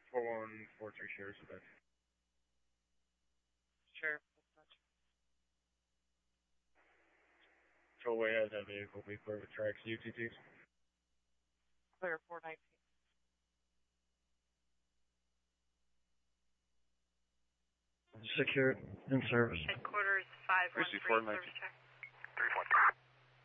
4143 Sheriff's Quebec. Sheriff. Patrolway has that vehicle. Be clear with tracks UTTs. Clear 419. Secured in service. Headquarters 513, service check.